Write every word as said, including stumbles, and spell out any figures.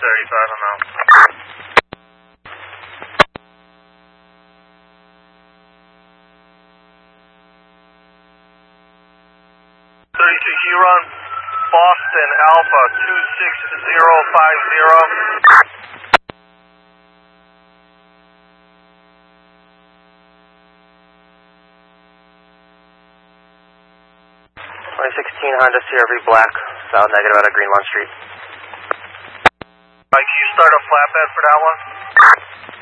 thirty-five, I'm out. thirty-two Huron, Boston Alpha two six zero five zero. twenty sixteen Honda C R V Black, south negative out of Greenlawn Street. Mike, can you start a flatbed for that one?